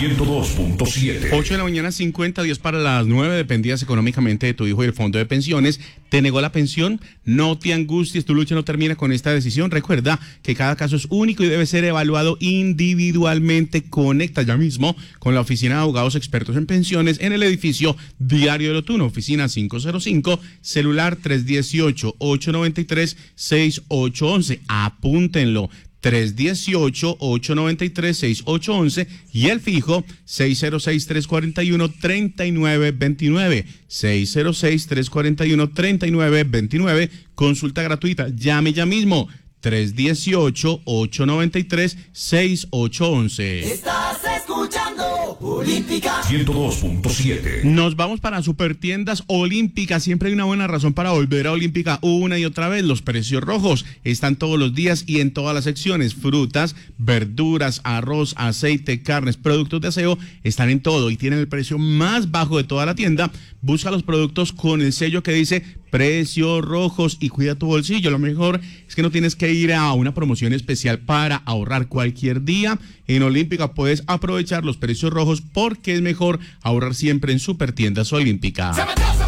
102.7. 8 de la mañana, 50 días para las 9. Dependías económicamente de tu hijo y el fondo de pensiones. ¿Te negó la pensión? No te angusties, tu lucha no termina con esta decisión. Recuerda que cada caso es único y debe ser evaluado individualmente. Conecta ya mismo con la oficina de abogados expertos en pensiones en el edificio Diario de Lotuno, oficina 505, celular 318-893-6811. Apúntenlo. 318-893-6811 y el fijo 606-341-3929. 606-341-3929. Consulta gratuita. Llame ya mismo. 318-893-6811. Estás escuchando Olímpica 102.7. Nos vamos para Supertiendas Olímpica. Siempre hay una buena razón para volver a Olímpica una y otra vez. Los precios rojos están todos los días y en todas las secciones. Frutas, verduras, arroz, aceite, carnes, productos de aseo, están en todo y tienen el precio más bajo de toda la tienda. Busca los productos con el sello que dice precios rojos y cuida tu bolsillo. Lo mejor es que no tienes que ir a una promoción especial para ahorrar cualquier día. En Olímpica puedes aprovechar los precios rojos porque es mejor ahorrar siempre en Supertiendas Olímpica.